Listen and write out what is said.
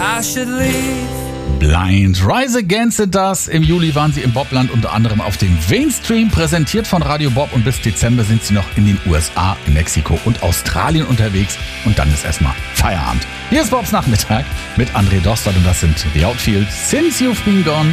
I should leave. Blind Rise Against the Dust. Im Juli waren sie im Bobland unter anderem auf dem Mainstream, präsentiert von Radio Bob, und bis Dezember sind sie noch in den USA, Mexiko und Australien unterwegs und dann ist erstmal Feierabend. Hier ist Bobs Nachmittag mit André Dostert und das sind The Outfield, Since You've Been Gone.